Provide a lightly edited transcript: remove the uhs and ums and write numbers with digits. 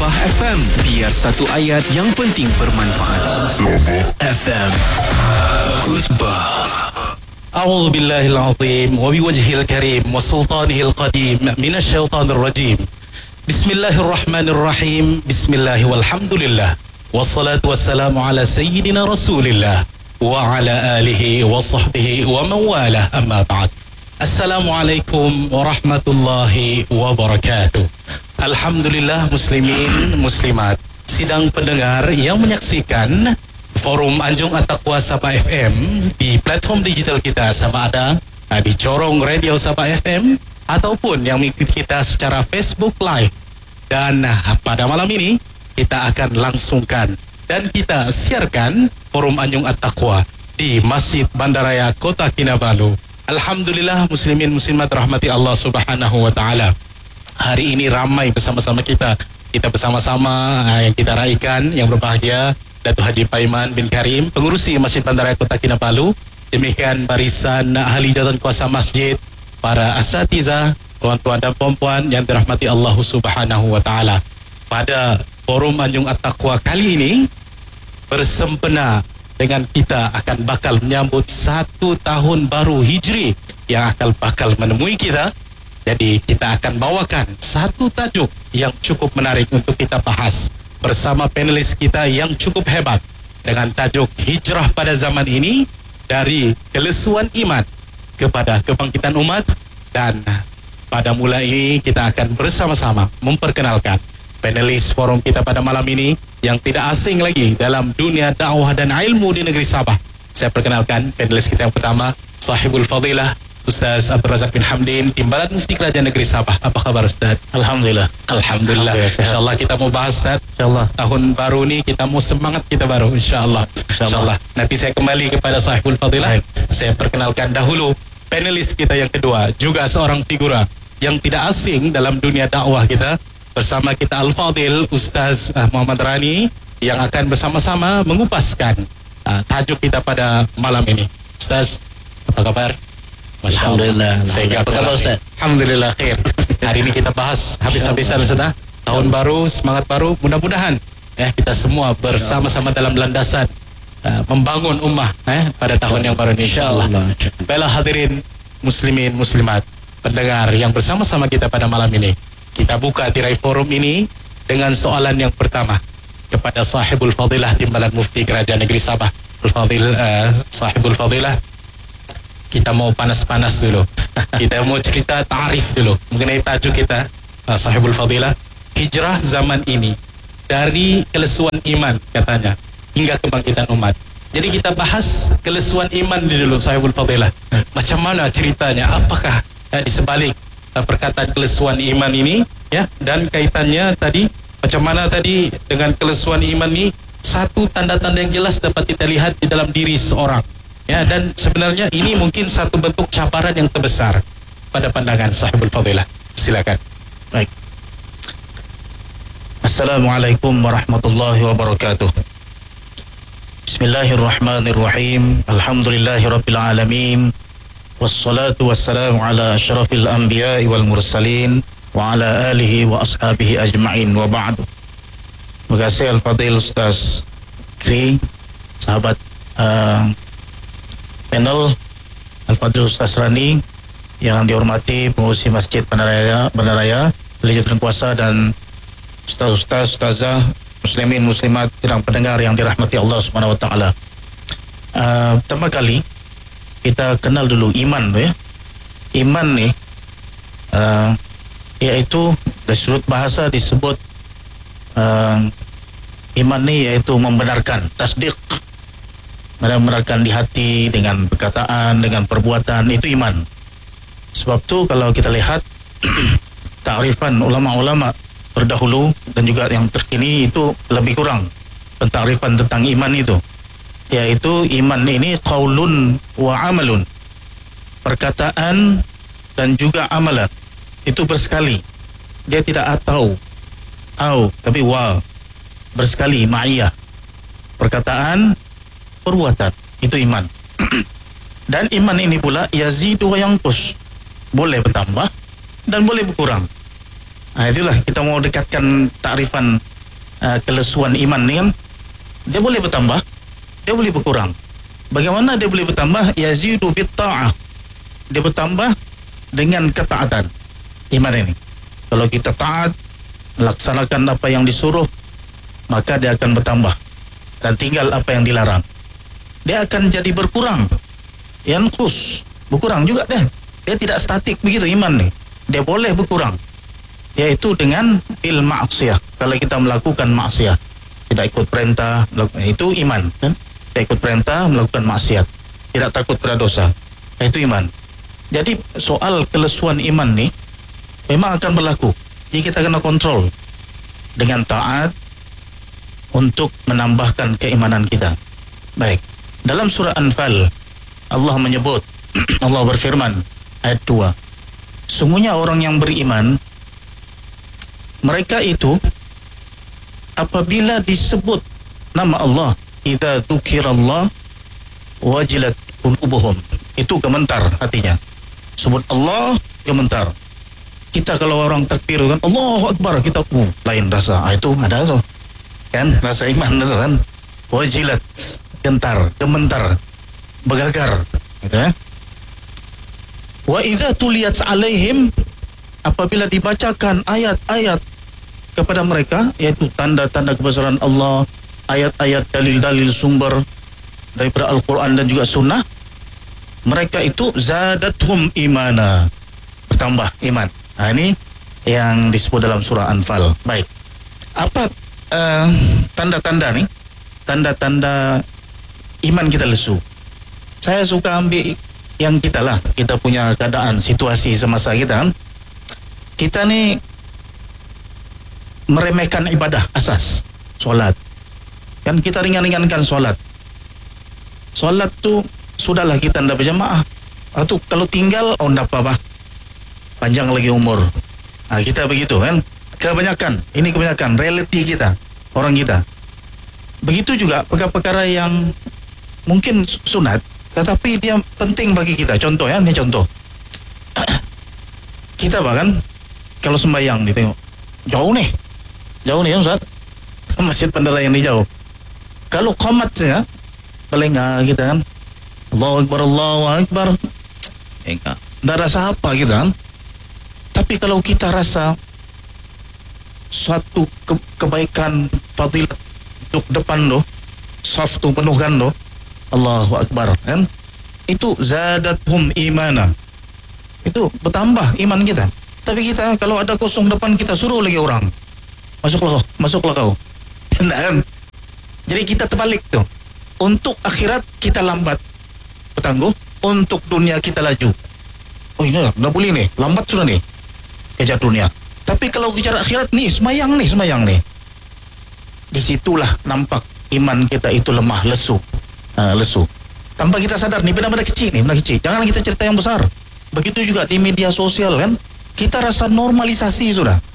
Sabah FM, biar satu ayat yang penting bermanfaat. Sabah FM. Khutbah. أعوذ بالله العظيم وبوجهه الكريم وسلطانه القديم من الشيطان الرجيم. بسم الله الرحمن الرحيم. بسم الله والحمد لله والصلاة والسلام على سيدنا رسول الله وعلى آله وصحبه ومن والاه أما بعد. Assalamualaikum warahmatullahi wabarakatuh. Alhamdulillah muslimin muslimat, sidang pendengar yang menyaksikan Forum Anjung At-Taqwa Sabah FM di platform digital kita, sama ada di Corong Radio Sabah FM ataupun yang mengikuti kita secara Facebook Live. Dan pada malam ini kita akan langsungkan dan kita siarkan Forum Anjung At-Taqwa di Masjid Bandaraya Kota Kinabalu. Alhamdulillah muslimin muslimat rahmati Allah Subhanahu wa taala. Hari ini ramai bersama-sama kita bersama-sama yang kita raikan yang berbahagia Datuk Haji Paiman bin Karim, pengurusi Masjid Bandaraya Kota Kinabalu. Demikian barisan ahli jawatan kuasa masjid, para asatiza, tuan-tuan dan puan-puan yang dirahmati Allah Subhanahu wa taala. Pada Forum Anjung At-Taqwa kali ini bersempena dengan kita akan bakal menyambut 1 tahun baru Hijri yang akan bakal menemui kita. Jadi kita akan bawakan satu tajuk yang cukup menarik untuk kita bahas bersama panelis kita yang cukup hebat dengan tajuk Hijrah pada zaman ini, dari kelesuan iman kepada kebangkitan umat. Dan pada mula ini kita akan bersama-sama memperkenalkan panelis forum kita pada malam ini yang tidak asing lagi dalam dunia dakwah dan ilmu di negeri Sabah. Saya perkenalkan panelis kita yang pertama, Sahibul Fadilah Ustaz Abdul Razak bin Hamdin, Timbalan Mufti Kerajaan Negeri Sabah. Apa kabar Ustaz? Alhamdulillah. Alhamdulillah. InsyaAllah kita mau bahas Ustaz. InsyaAllah tahun baru ni kita mau semangat kita baru. InsyaAllah. InsyaAllah. Nanti saya kembali kepada Sahibul Fadilah. Saya perkenalkan dahulu panelis kita yang kedua, juga seorang figura yang tidak asing dalam dunia dakwah kita. Bersama kita Al-Fadil Ustaz Muhammad Rani yang akan bersama-sama mengupaskan tajuk kita pada malam ini. Ustaz, apa kabar? Alhamdulillah. Sehingga apa kabar Ustaz? Alhamdulillah khair. Hari ini kita bahas habis-habisan Ustaz. Tahun baru, semangat baru. Mudah-mudahan kita semua bersama-sama dalam landasan membangun ummah pada tahun yang baru ini, insyaAllah. Baiklah hadirin muslimin muslimat, pendengar yang bersama-sama kita pada malam ini. Kita buka tirai forum ini dengan soalan yang pertama kepada Sahibul Fadilah Timbalan Mufti Kerajaan Negeri Sabah. Sahibul Fadilah, kita mau panas-panas dulu. Kita mau cerita ta'arif dulu mengenai tajuk kita, Sahibul Fadilah, Hijrah zaman ini, dari kelesuan iman katanya hingga kebangkitan umat. Jadi kita bahas kelesuan iman dulu, Sahibul Fadilah. Macam mana ceritanya? Apakah di sebalik perkataan kelesuan iman ini, dan kaitannya tadi macam mana tadi dengan kelesuan iman ini? Satu tanda-tanda yang jelas dapat kita lihat di dalam diri seorang, dan sebenarnya ini mungkin satu bentuk cabaran yang terbesar pada pandangan Sahibul Fadilah. Silakan. Baik. Assalamualaikum warahmatullahi wabarakatuh. Bismillahirrahmanirrahim. Alhamdulillahirabbil alamin. Wassalatu wassalamu ala asyrafil anbiya'i wal mursalin wa ala alihi wa ashabihi ajma'in wa ba'du. Terima kasih Al-Fadil Ustaz Kri, sahabat panel Al-Fadil Ustaz Rani yang dihormati pengurusi Masjid Bandaraya, Jawatan Kuasa, dan Ustaz-Ustaz, Ustazah, muslimin muslimat, sidang pendengar yang dirahmati Allah Subhanahu wa taala. Pertama kali kita kenal dulu iman, Iman ni iaitu dari sudut bahasa disebut iman ni iaitu membenarkan, tasdik, membenarkan di hati dengan perkataan, dengan perbuatan, itu iman. Sebab tu kalau kita lihat takrifan ulama-ulama terdahulu dan juga yang terkini itu lebih kurang takrifan tentang iman itu, yaitu iman ini qaulun wa amalun, perkataan dan juga amalan, itu bersekali. Dia tidak atau tapi wa, bersekali, ma'iyah, perkataan, perbuatan, itu iman. Dan iman ini pula yazidu wa yanqus, boleh bertambah dan boleh berkurang. Itulah kita mau dekatkan takrifan kelesuan iman ni kan, dia boleh bertambah, dia boleh berkurang. Bagaimana dia boleh bertambah? Yazidu bitta'ah, dia bertambah dengan ketaatan iman ini. Kalau kita taat, laksanakan apa yang disuruh, maka dia akan bertambah, dan tinggal apa yang dilarang, dia akan jadi berkurang. Yanqus, berkurang juga dia tidak statik begitu iman ni, dia boleh berkurang, yaitu dengan bil ma'siyah. Kalau kita melakukan maksiat, tidak ikut perintah, itu iman kan? Tidak ikut perintah, melakukan maksiat, tidak takut pada dosa, itu iman. Jadi soal kelesuan iman ni memang akan berlaku. Jadi kita kena kontrol dengan taat untuk menambahkan keimanan kita. Baik, dalam surah Anfal Allah menyebut, Allah berfirman ayat 2, sungguhnya orang yang beriman, mereka itu apabila disebut nama Allah, idza dzukirallah wajilat qulubuhum, itu gemetar hatinya. Sebut Allah, gemetar. Kita kalau orang takbir kan, Allahu Akbar, kita lain rasa. Itu ada tu kan, rasa iman tu kan. Wajilat, gentar, gemetar, bergagar gitu ya. Wa idza tuliyat alaihim, apabila dibacakan ayat-ayat kepada mereka, yaitu tanda-tanda kebesaran Allah, ayat-ayat dalil-dalil sumber daripada Al-Quran dan juga Sunnah, mereka itu zadathum imana, bertambah iman. Ini yang disebut dalam surah Anfal. Baik, apa tanda-tanda ni? Tanda-tanda iman kita lesu. Saya suka ambil yang kita lah, kita punya keadaan, situasi semasa kita kan. Kita ni meremehkan ibadah asas, solat kan, kita ringan-ringankan solat. Solat tu sudahlah kita ndak berjamaah, atau kalau tinggal ndak apa-apa, panjang lagi umur. Kita begitu kan, kebanyakan, ini kebanyakan realiti kita, orang kita. Begitu juga perkara-perkara yang mungkin sunat tetapi dia penting bagi kita. Contoh ya, ini contoh. Kita bahkan kalau sembahyang ditengok jauh nih ya Ustaz, Masjid Bandara yang di jauh. Kalau qomat ya, belengah kita kan, Allahu Akbar, enggak rasa apa kita kan. Tapi kalau kita rasa suatu kebaikan, fadilat, duduk depan doh, saf tu penuhkan doh, Allahu Akbar kan, itu zadathum imana, itu bertambah iman kita. Tapi kita kalau ada kosong depan, kita suruh lagi orang, masuklah kau kan. Jadi kita terbalik tuh. Untuk akhirat kita lambat bertangguh, untuk dunia kita laju. Oh ini dah boleh nih, lambat sudah nih kejar dunia. Tapi kalau kejar akhirat nih, semayang nih, disitulah nampak iman kita itu lemah, lesu. Tanpa kita sadar nih, benda-benda kecil. Jangan kita cerita yang besar. Begitu juga di media sosial kan, kita rasa normalisasi sudah.